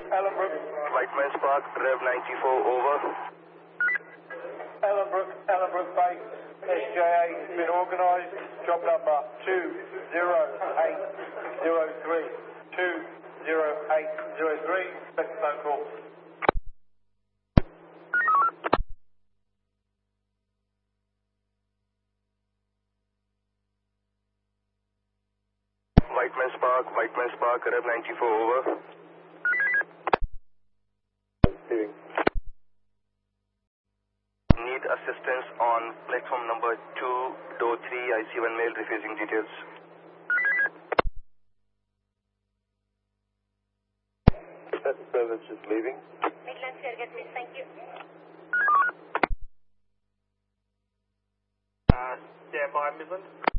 Ellenbrook. Whiteman's Park, Rev 94, over. Ellenbrook Base, SJA has been organised. Job number 20803. 20803. Expect a phone call. Whiteman's Park, Rev 94, over. Receiving. Need assistance on platform number 2, door 3. I see one male refusing details. That service is leaving. Midlands here, get me, thank you. Stand by, Midland.